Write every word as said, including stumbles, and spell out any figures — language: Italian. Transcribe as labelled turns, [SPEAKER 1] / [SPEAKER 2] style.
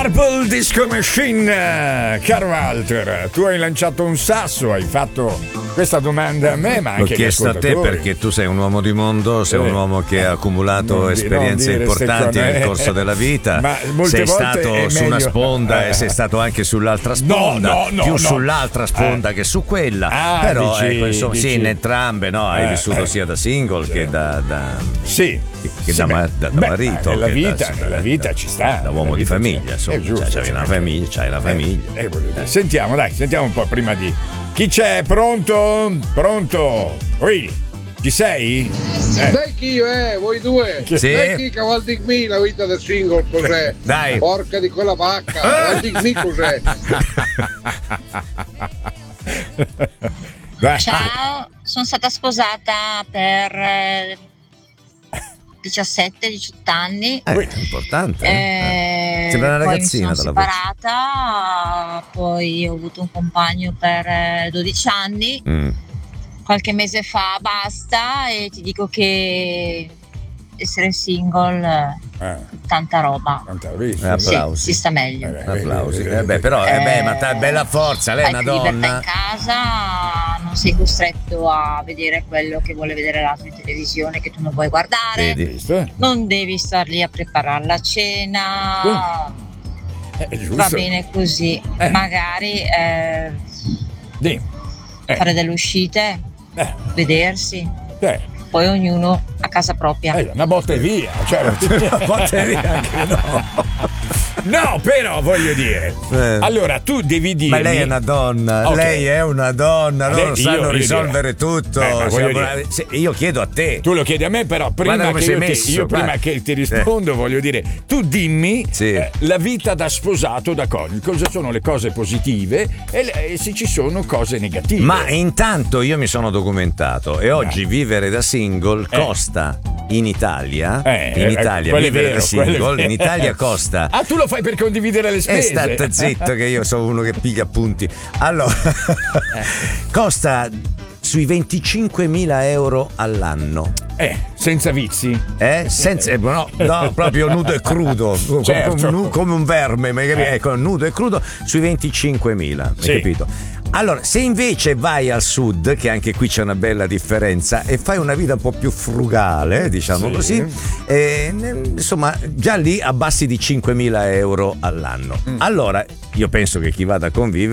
[SPEAKER 1] Purple Disco Machine. Caro Walter, tu hai lanciato un sasso, hai fatto questa domanda a me, ma anche
[SPEAKER 2] l'ho chiesto a te perché tu sei un uomo di mondo, sei eh, un uomo che ha accumulato non esperienze di, importanti nel corso della vita, ma sei stato su una sponda eh. e sei stato anche sull'altra sponda,
[SPEAKER 1] no, no, no,
[SPEAKER 2] più
[SPEAKER 1] no.
[SPEAKER 2] sull'altra sponda eh. che su quella, ah, però dici, ecco, insomma, sì, in entrambe, no, hai eh, vissuto eh. sia da single che da, da
[SPEAKER 1] sì,
[SPEAKER 2] che, che
[SPEAKER 1] sì,
[SPEAKER 2] da, ma, da, da
[SPEAKER 1] beh,
[SPEAKER 2] marito,
[SPEAKER 1] nella
[SPEAKER 2] che
[SPEAKER 1] vita,
[SPEAKER 2] da,
[SPEAKER 1] nella vita ci sta,
[SPEAKER 2] da uomo di famiglia, insomma,
[SPEAKER 1] giusto,
[SPEAKER 2] c'hai una famiglia, c'hai una famiglia.
[SPEAKER 1] Eh, eh, sentiamo, dai, sentiamo un po' prima di chi c'è, pronto? Pronto? Oi, ci sei?
[SPEAKER 3] Eh. Dai chi io, eh, voi due.
[SPEAKER 2] Sì.
[SPEAKER 3] Dai chi Caval di me la vita del single cos'è?
[SPEAKER 2] Dai.
[SPEAKER 3] Porca di quella vacca, Caval di me cos'è?
[SPEAKER 4] Ciao, sono stata sposata per diciassette diciotto anni.
[SPEAKER 2] Eh, è importante.
[SPEAKER 4] Eh,
[SPEAKER 2] Sembra una
[SPEAKER 4] poi
[SPEAKER 2] ragazzina
[SPEAKER 4] mi sono
[SPEAKER 2] dalla
[SPEAKER 4] separata, poi ho avuto un compagno per dodici anni.
[SPEAKER 2] Mm.
[SPEAKER 4] Qualche mese fa basta e ti dico che essere single eh. tanta roba.
[SPEAKER 1] Tanta
[SPEAKER 2] eh, applausi.
[SPEAKER 4] Sì, si sta meglio.
[SPEAKER 2] Eh, applausi. Eh, beh, però eh, beh, ma ta, bella forza, lei è una donna.
[SPEAKER 4] Libertà in casa, non sei costretto a vedere quello che vuole vedere l'altro in televisione che tu non vuoi guardare.
[SPEAKER 2] Vedi?
[SPEAKER 4] Non devi star lì a preparare la cena.
[SPEAKER 1] Eh,
[SPEAKER 4] Va bene così.
[SPEAKER 1] Eh.
[SPEAKER 4] Magari eh,
[SPEAKER 1] eh.
[SPEAKER 4] fare delle uscite,
[SPEAKER 1] eh.
[SPEAKER 4] vedersi.
[SPEAKER 1] Eh.
[SPEAKER 4] Poi ognuno a casa propria.
[SPEAKER 1] Eh, una botta e via, cioè,
[SPEAKER 2] una botta e via anche no.
[SPEAKER 1] No, però voglio dire, eh. allora tu devi dire.
[SPEAKER 2] Ma lei è una donna, okay. lei è una donna, loro lei, sanno io, risolvere io tutto. Eh, Siamo, se, io chiedo a te.
[SPEAKER 1] Tu lo chiedi a me, però prima che io, messo, ti, io prima che ti rispondo, eh. voglio dire, tu dimmi sì. eh, la vita da sposato, da coniuge, cosa sono le cose positive e, e se ci sono cose negative.
[SPEAKER 2] Ma intanto io mi sono documentato e oggi eh. vivere da single eh. costa in Italia, eh, in Italia
[SPEAKER 1] eh,
[SPEAKER 2] vivere
[SPEAKER 1] vero,
[SPEAKER 2] da single, in Italia costa.
[SPEAKER 1] Ah, tu lo fai per condividere le spese?
[SPEAKER 2] E state zitto che io sono uno che piglia appunti. Allora, costa sui venticinquemila euro all'anno.
[SPEAKER 1] Eh, senza vizi?
[SPEAKER 2] Eh, senza, no, no, proprio nudo e crudo, certo. come, come un verme, magari, eh. ecco, nudo e crudo sui venticinquemila, sì. hai capito? Allora, se invece vai al sud, che anche qui c'è una bella differenza, e fai una vita un po' più frugale, diciamo sì. così, eh, insomma, già lì abbassi di cinquemila euro all'anno. Mm. Allora, io penso che chi vada a convivere